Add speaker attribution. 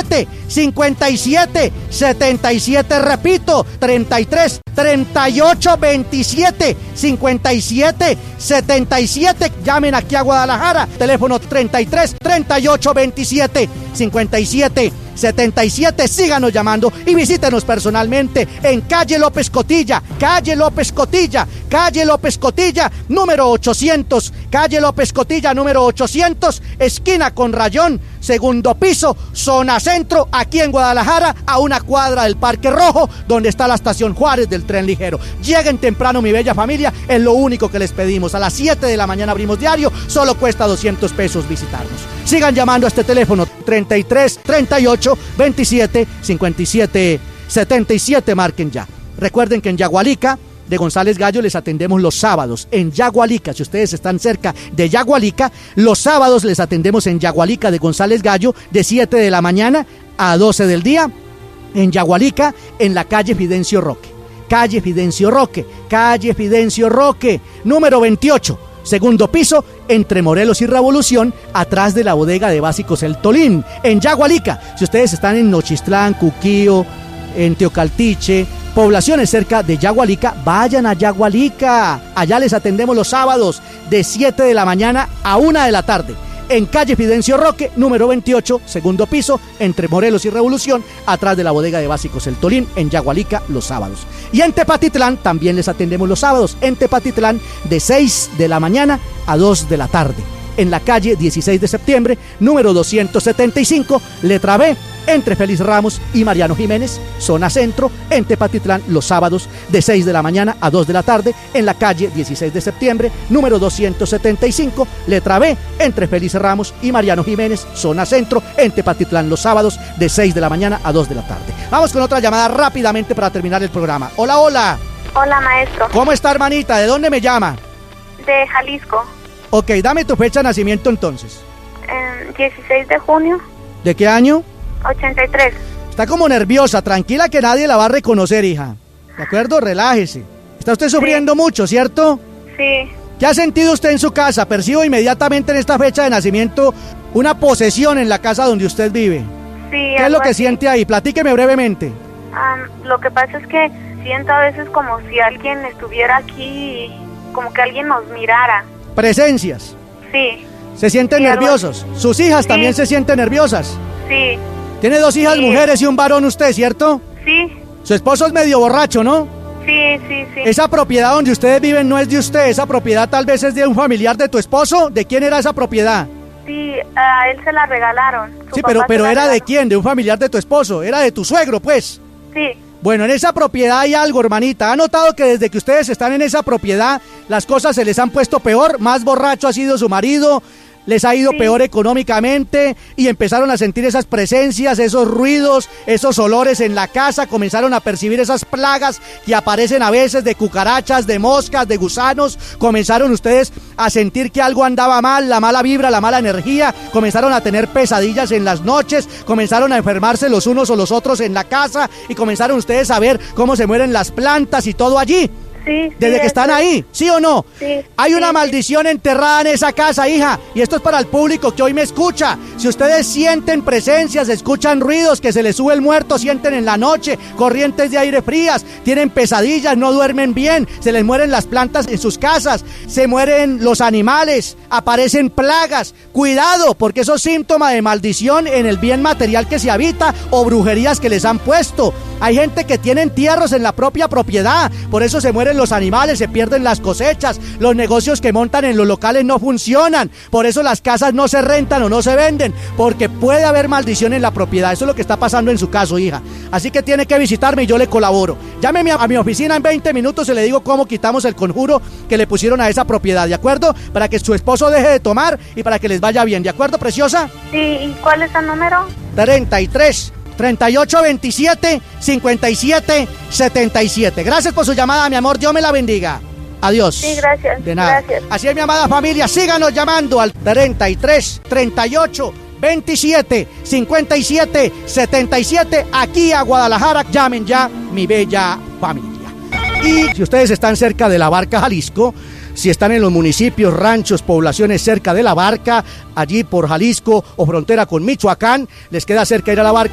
Speaker 1: 57 57 77, repito, 33 38 27 57 77. Llamen aquí a Guadalajara, teléfono 33 38 27 57 77. Síganos llamando y visítenos personalmente en calle López Cotilla, número 800, calle López Cotilla, número 800, esquina con Rayón, segundo piso, zona centro, aquí en Guadalajara, a una cuadra del Parque Rojo, donde está la estación Juárez del tren ligero. Lleguen temprano, mi bella familia, es lo único que les pedimos. A las 7 de la mañana abrimos diario, solo cuesta 200 pesos visitarnos. Sigan llamando a este teléfono 33 38 27 57 77, marquen ya. Recuerden que en Yagualica de González Gallo les atendemos los sábados. En Yagualica, si ustedes están cerca de Yagualica, los sábados les atendemos en Yagualica de González Gallo de 7 de la mañana a 12 del día. En Yagualica, en la calle Fidencio Roque, número 28, segundo piso, entre Morelos y Revolución, atrás de la bodega de básicos El Tolín, en Yagualica. Si ustedes están en Nochistlán, Cuquío, en Teocaltiche, poblaciones cerca de Yagualica, vayan a Yagualica. Allá les atendemos los sábados de 7 de la mañana a 1 de la tarde. En calle Fidencio Roque, número 28, segundo piso, entre Morelos y Revolución, atrás de la bodega de básicos El Tolín, en Yagualica, los sábados. Y en Tepatitlán también les atendemos los sábados, en Tepatitlán de 6 de la mañana a 2 de la tarde. En la calle 16 de septiembre, número 275, letra B, entre Félix Ramos y Mariano Jiménez, zona centro, en Tepatitlán, los sábados de 6 de la mañana a 2 de la tarde, en la calle 16 de septiembre, número 275, letra B, entre Félix Ramos y Mariano Jiménez, zona centro, en Tepatitlán, los sábados de 6 de la mañana a 2 de la tarde. Vamos con otra llamada rápidamente para terminar el programa. Hola, hola.
Speaker 2: Hola, maestro.
Speaker 1: ¿Cómo está, hermanita? ¿De dónde me llama?
Speaker 2: De Jalisco.
Speaker 1: Ok, dame tu fecha de nacimiento entonces.
Speaker 2: 16 de junio.
Speaker 1: ¿De qué año?
Speaker 2: 83.
Speaker 1: Está como nerviosa, tranquila que nadie la va a reconocer, hija. ¿De acuerdo? Relájese. Está usted sufriendo mucho, ¿cierto?
Speaker 2: Sí.
Speaker 1: ¿Qué ha sentido usted en su casa? Percibo inmediatamente en esta fecha de nacimiento una posesión en la casa donde usted vive.
Speaker 2: Sí.
Speaker 1: ¿Qué es lo que siente ahí? Platíqueme brevemente.
Speaker 2: Lo que pasa es que siento a veces como si alguien estuviera aquí y como que alguien nos mirara.
Speaker 1: ¿Presencias?
Speaker 2: Sí.
Speaker 1: ¿Se sienten nerviosos? ¿Sus hijas también se sienten nerviosas?
Speaker 2: Sí.
Speaker 1: Tiene 2 hijas mujeres y un varón usted, ¿cierto?
Speaker 2: Sí.
Speaker 1: Su esposo es medio borracho, ¿no?
Speaker 2: Sí.
Speaker 1: Esa propiedad donde ustedes viven no es de usted, esa propiedad tal vez es de un familiar de tu esposo. ¿De quién era esa propiedad?
Speaker 2: Sí, a él se la regalaron.
Speaker 1: Sí, pero ¿era de quién? ¿De un familiar de tu esposo? ¿Era de tu suegro, pues?
Speaker 2: Sí.
Speaker 1: Bueno, en esa propiedad hay algo, hermanita. ¿Ha notado que desde que ustedes están en esa propiedad las cosas se les han puesto peor? Más borracho ha sido su marido, les ha ido peor económicamente y empezaron a sentir esas presencias, esos ruidos, esos olores en la casa, comenzaron a percibir esas plagas que aparecen a veces de cucarachas, de moscas, de gusanos, comenzaron ustedes a sentir que algo andaba mal, la mala vibra, la mala energía, comenzaron a tener pesadillas en las noches, comenzaron a enfermarse los unos o los otros en la casa y comenzaron ustedes a ver cómo se mueren las plantas y todo allí.
Speaker 2: Sí,
Speaker 1: desde que están ahí, ¿sí o no?
Speaker 2: Sí.
Speaker 1: Hay una maldición enterrada en esa casa, hija, y esto es para el público que hoy me escucha. Si ustedes sienten presencias, escuchan ruidos, que se les sube el muerto, sienten en la noche corrientes de aire frías, tienen pesadillas, no duermen bien, se les mueren las plantas en sus casas, se mueren los animales, aparecen plagas, cuidado, porque eso es síntoma de maldición en el bien material que se habita o brujerías que les han puesto. Hay gente que tiene entierros en la propia propiedad, por eso se mueren los animales, se pierden las cosechas, los negocios que montan en los locales no funcionan, por eso las casas no se rentan o no se venden, porque puede haber maldición en la propiedad. Eso es lo que está pasando en su caso, hija. Así que tiene que visitarme y yo le colaboro. Llámeme a mi oficina en 20 minutos y le digo cómo quitamos el conjuro que le pusieron a esa propiedad, ¿de acuerdo? Para que su esposo deje de tomar y para que les vaya bien, ¿de acuerdo, preciosa?
Speaker 2: Sí, ¿y cuál es el número?
Speaker 1: 33 38 27 57 77. Gracias por su llamada, mi amor. Dios me la bendiga. Adiós.
Speaker 2: Sí, gracias.
Speaker 1: De nada.
Speaker 2: Gracias.
Speaker 1: Así es, mi amada familia. Síganos llamando al 33 38 27 57 77. Aquí a Guadalajara. Llamen ya, mi bella familia. Y si ustedes están cerca de La Barca, Jalisco, si están en los municipios, ranchos, poblaciones cerca de La Barca, allí por Jalisco o frontera con Michoacán, les queda cerca ir a La Barca.